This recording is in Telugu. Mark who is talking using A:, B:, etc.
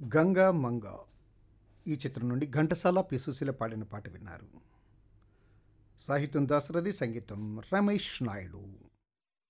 A: గంగా మంగ ఈ చిత్రం నుండి ఘంటసాల పి సుశీల పాడిన పాట విన్నారు. సాహిత్యం దాశరథి, సంగీతం రమేష్ నాయుడు.